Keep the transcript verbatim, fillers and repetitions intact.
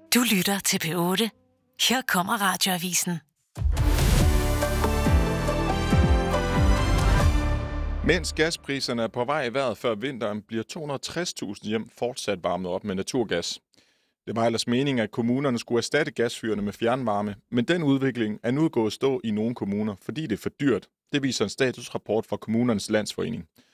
Du lytter til P otte. Her kommer Radioavisen. Mens gaspriserne er på vej i vejret før vinteren, bliver to hundrede og tres tusind hjem fortsat varmet op med naturgas. Det var ellers meningen, at kommunerne skulle erstatte gasfyrene med fjernvarme, men den udvikling er nu gået stå i nogle kommuner, fordi det er for dyrt. Det viser en statusrapport fra Kommunernes Landsforening.